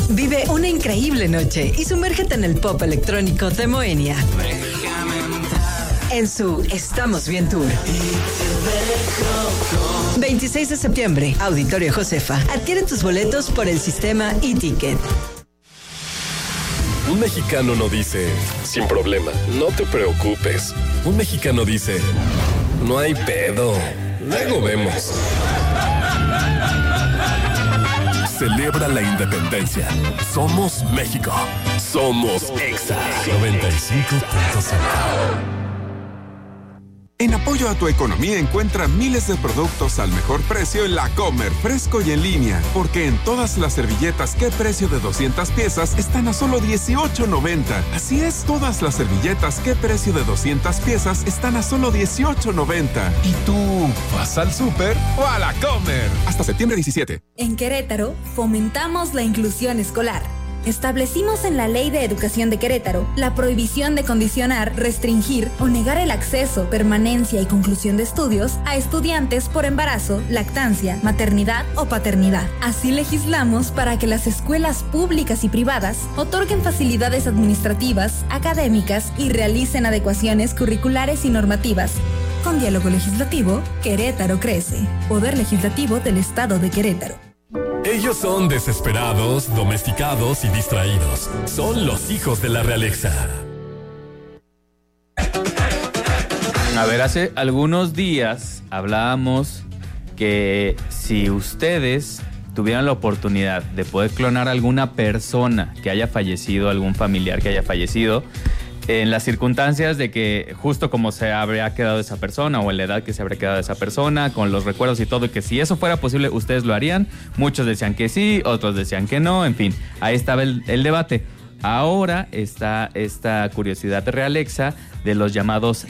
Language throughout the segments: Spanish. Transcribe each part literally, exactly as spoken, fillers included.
Vive una increíble noche y sumérgete en el pop electrónico de Moenia. En su Estamos Bien Tour. veintiséis de septiembre, Auditorio Josefa. Adquiere tus boletos por el sistema e-ticket. Un mexicano no dice, sin problema, no te preocupes. Un mexicano dice, no hay pedo, luego vemos. Celebra la independencia. Somos México. Somos Exa noventa y cinco punto cinco. En apoyo a tu economía encuentra miles de productos al mejor precio en La Comer, fresco y en línea. Porque en todas las servilletas ¿Qué precio de doscientas piezas? Están a solo dieciocho noventa. Así es, todas las servilletas ¿Qué precio de doscientas piezas? Están a solo dieciocho noventa. ¿Y tú vas al súper o a La Comer? Hasta septiembre diecisiete. En Querétaro, fomentamos la inclusión escolar. Establecimos en la Ley de Educación de Querétaro la prohibición de condicionar, restringir o negar el acceso, permanencia y conclusión de estudios a estudiantes por embarazo, lactancia, maternidad o paternidad. Así legislamos para que las escuelas públicas y privadas otorguen facilidades administrativas, académicas y realicen adecuaciones curriculares y normativas. Con diálogo legislativo, Querétaro crece. Poder Legislativo del Estado de Querétaro. Ellos son desesperados, domesticados y distraídos. Son los hijos de la realeza. A ver, hace algunos días hablábamos que si ustedes tuvieran la oportunidad de poder clonar a alguna persona que haya fallecido, algún familiar que haya fallecido, en las circunstancias de que justo como se habría quedado esa persona o en la edad que se habría quedado esa persona, con los recuerdos y todo, y que si eso fuera posible, ustedes lo harían. Muchos decían que sí, otros decían que no, en fin, ahí estaba el, el debate. Ahora está esta curiosidad de Realexa de los llamados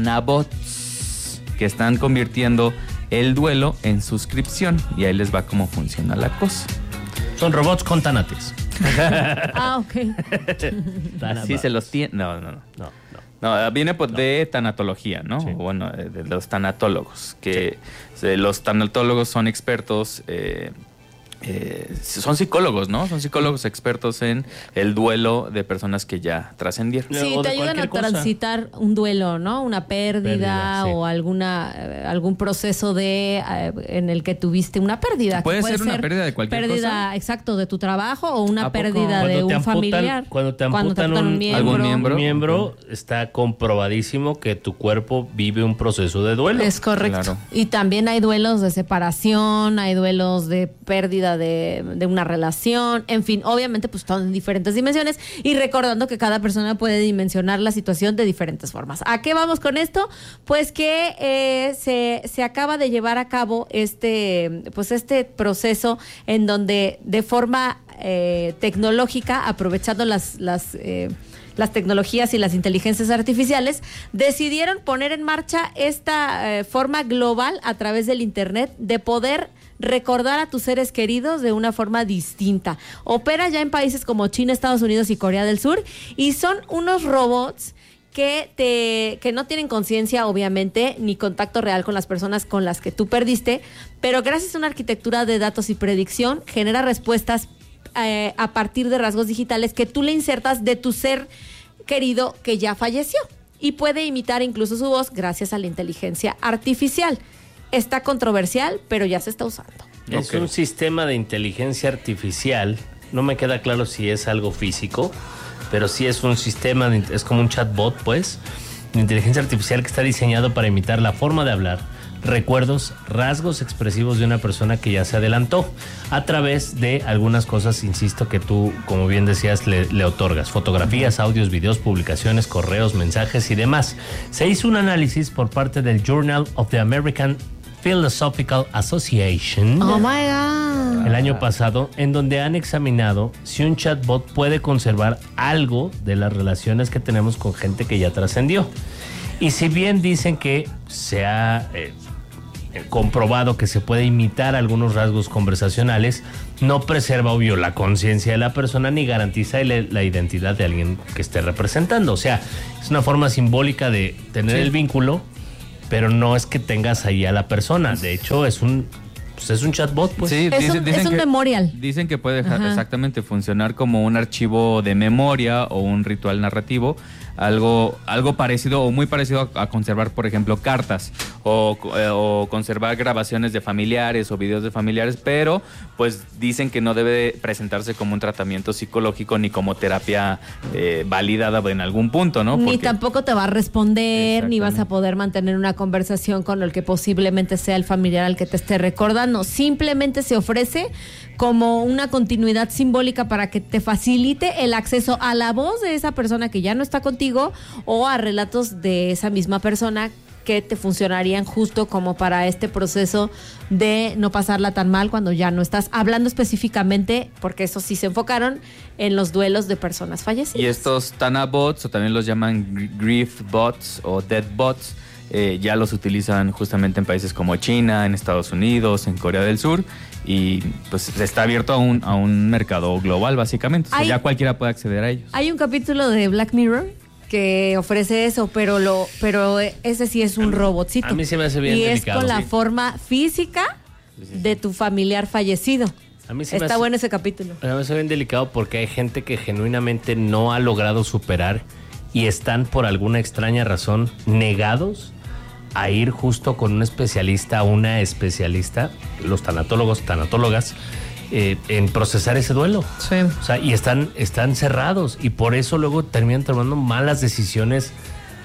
Tanabots, que están convirtiendo el duelo en suscripción, y ahí les va cómo funciona la cosa. Son robots con tanates. Ah, ok. Así se los tiene. No, no, no. No, no. no viene pues no. de tanatología, ¿no? Sí. Bueno, de los tanatólogos. Que sí. Los tanatólogos son expertos. Eh, eh, son psicólogos, ¿no? Son psicólogos expertos en el duelo de personas que ya trascendieron. Sí, te ayudan a cosa. transitar un duelo, ¿no? Una pérdida, pérdida sí. o alguna eh, algún proceso de eh, en el que tuviste una pérdida. Puede, puede ser una ser pérdida de cualquier pérdida, cosa. Exacto, de tu trabajo o una pérdida de un amputan, familiar. Cuando te amputan, cuando te amputan un, un miembro, algún miembro, miembro uh-huh. está comprobadísimo que tu cuerpo vive un proceso de duelo. Es correcto. Claro. Y también hay duelos de separación, hay duelos de pérdida de, de una relación, en fin, obviamente pues están en diferentes dimensiones y recordando que cada persona puede dimensionar la situación de diferentes formas. ¿A qué vamos con esto? Pues que eh, se, se acaba de llevar a cabo este, pues este proceso en donde de forma eh, tecnológica, aprovechando las, las eh, las tecnologías y las inteligencias artificiales, decidieron poner en marcha esta eh, forma global a través del internet de poder recordar a tus seres queridos de una forma distinta. Opera ya en países como China, Estados Unidos y Corea del Sur y son unos robots que te que no tienen conciencia, obviamente, ni contacto real con las personas con las que tú perdiste, pero gracias a una arquitectura de datos y predicción genera respuestas Eh, a partir de rasgos digitales que tú le insertas de tu ser querido que ya falleció y puede imitar incluso su voz gracias a la inteligencia artificial. Está controversial, pero ya se está usando. Es okay. Un sistema de inteligencia artificial, no me queda claro si es algo físico, pero sí es un sistema, de, es como un chatbot, pues, de inteligencia artificial que está diseñado para imitar la forma de hablar, recuerdos, rasgos expresivos de una persona que ya se adelantó a través de algunas cosas, insisto, que tú, como bien decías, le, le otorgas. Fotografías, audios, videos, publicaciones, correos, mensajes y demás. Se hizo un análisis por parte del Journal of the American Philosophical Association. Oh my God. El año pasado, en donde han examinado si un chatbot puede conservar algo de las relaciones que tenemos con gente que ya trascendió. Y si bien dicen que se ha eh, comprobado que se puede imitar algunos rasgos conversacionales, no preserva, obvio, la conciencia de la persona ni garantiza el, la identidad de alguien que esté representando. O sea, es una forma simbólica de tener sí. el vínculo, pero no es que tengas ahí a la persona. De hecho, es un Pues es un chatbot, pues. Sí, Es dicen, un- dicen es un que, memorial. Dicen que puede dejar Ajá. exactamente funcionar como un archivo de memoria o un ritual narrativo, algo, algo parecido o muy parecido a, a conservar, por ejemplo, cartas o, eh, o conservar grabaciones de familiares o videos de familiares, pero pues dicen que no debe presentarse como un tratamiento psicológico ni como terapia eh, validada en algún punto, ¿no? Ni Porque- tampoco te va a responder, ni vas a Exactamente. poder mantener una conversación con el que posiblemente sea el familiar al que te esté recordando. Simplemente se ofrece como una continuidad simbólica para que te facilite el acceso a la voz de esa persona que ya no está contigo o a relatos de esa misma persona que te funcionarían justo como para este proceso de no pasarla tan mal cuando ya no estás. Hablando específicamente, porque eso sí se enfocaron en los duelos de personas fallecidas. Y estos Tana bots, o también los llaman gr- grief bots o dead bots, eh, ya los utilizan justamente en países como China, en Estados Unidos, en Corea del Sur, y pues está abierto a un, a un mercado global básicamente. O sea, Hay- ya cualquiera puede acceder a ellos. Hay un capítulo de Black Mirror que ofrece eso, pero lo, pero ese sí es un robotcito. a mí se me hace bien y delicado, es con la sí. forma física de tu familiar fallecido. A mí se me Está hace- bueno ese capítulo. A mí me hace bien delicado porque hay gente que genuinamente no ha logrado superar y están por alguna extraña razón negados a ir justo con un especialista, una especialista, los tanatólogos, tanatólogas, eh, en procesar ese duelo. Sí. O sea, y están, están cerrados y por eso luego terminan tomando malas decisiones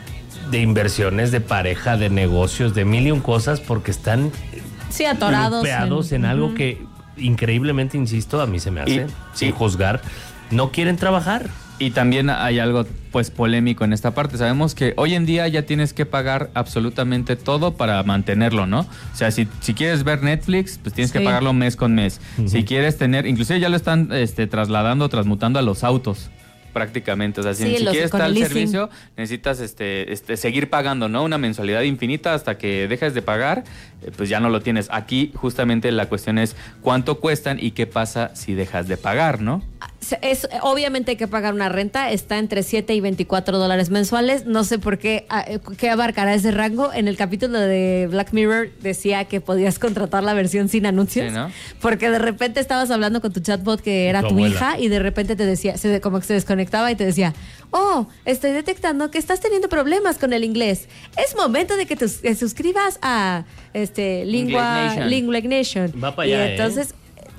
de inversiones, de pareja, de negocios, de mil y un cosas porque están Sí, atorados. lupeados en, algo que increíblemente, insisto, a mí se me hace, Y- sin y- juzgar, no quieren trabajar. Y también hay algo pues polémico en esta parte. Sabemos que hoy en día ya tienes que pagar absolutamente todo para mantenerlo, ¿no? O sea, si, si quieres ver Netflix, pues tienes Sí. que pagarlo mes con mes. Ujú. Si quieres tener, inclusive ya lo están este, trasladando, transmutando a los autos prácticamente. O sea, si, Sí, si los quieres con tal el leasing. servicio, necesitas este, este, seguir pagando, ¿no? Una mensualidad infinita hasta que dejes de pagar, eh, pues ya no lo tienes. Aquí justamente la cuestión es cuánto cuestan y qué pasa si dejas de pagar, ¿no? Es, obviamente hay que pagar una renta, está entre siete y veinticuatro dólares mensuales. No sé por qué, ah, eh, qué abarcará ese rango. En el capítulo de Black Mirror decía que podías contratar la versión sin anuncios. Sí, ¿no? Porque de repente estabas hablando con tu chatbot que era Tu tu, abuela. hija y de repente te decía, se, como que se desconectaba y te decía, oh, estoy detectando que estás teniendo problemas con el inglés. Es momento de que te sus- que suscribas a este Lingua Nation. Lingua Nation. Va para y allá, ¿eh? entonces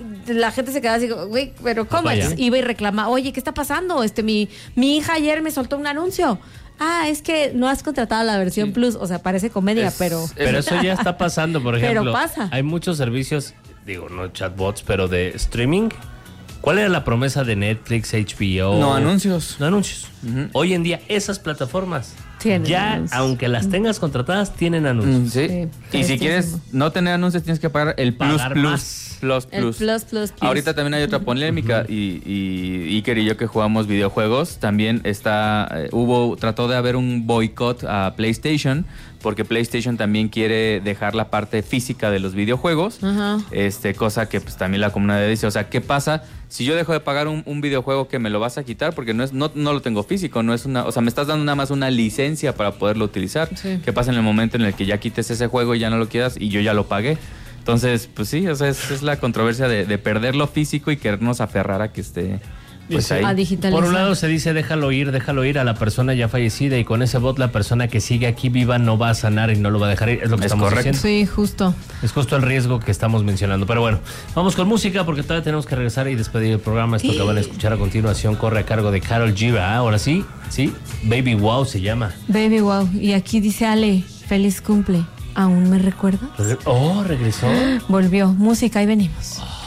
la gente se quedaba así, güey, pero ¿cómo? para allá. Entonces, iba y reclama, oye, ¿qué está pasando? Este, mi, mi hija ayer me soltó un anuncio. Ah, es que no has contratado la versión Plus. O sea, parece comedia, Es- pero... Pero eso ya está pasando, por Pero ejemplo. pasa. Hay muchos servicios, digo, no chatbots, pero de streaming. ¿Cuál era la promesa de Netflix, H B O? No anuncios. No anuncios. Ujú. Hoy en día esas plataformas Tienen ya, anuncios. aunque las tengas contratadas, tienen anuncios. Mm, Sí. Sí, Y si tristísimo. quieres no tener anuncios, tienes que pagar el Plus Pagar Plus. más. Plus El Plus. Plus, Plus, Plus. Ahorita también hay otra polémica y, y Iker y yo que jugamos videojuegos, también está, eh, hubo, trató de haber un boicot a PlayStation, porque PlayStation también quiere dejar la parte física de los videojuegos, Ajá. este cosa que pues también la comunidad dice, o sea, ¿qué pasa si yo dejo de pagar un, un videojuego que me lo vas a quitar? Porque no es no, no lo tengo físico, no es una, o sea, me estás dando nada más una licencia para poderlo utilizar. Sí. ¿Qué pasa en el momento en el que ya quites ese juego y ya no lo quieras y yo ya lo pagué? Entonces, pues sí, o sea, es, es la controversia de, de perder lo físico y querernos aferrar a que esté pues Dice, ahí. A digitalizar. Por un lado se dice déjalo ir, déjalo ir a la persona ya fallecida y con ese bot la persona que sigue aquí viva no va a sanar y no lo va a dejar ir. Es lo que Es estamos correcto. diciendo. Sí, justo. Es justo el riesgo que estamos mencionando. Pero bueno, vamos con música porque todavía tenemos que regresar y despedir el programa. Esto que van a escuchar a continuación corre a cargo de Karol G. ¿verdad? Ahora sí, sí, Baby Wow se llama. Baby wow. Y aquí dice Ale, feliz cumple. ¿Aún me recuerdas? Oh, regresó. Volvió. Música y venimos.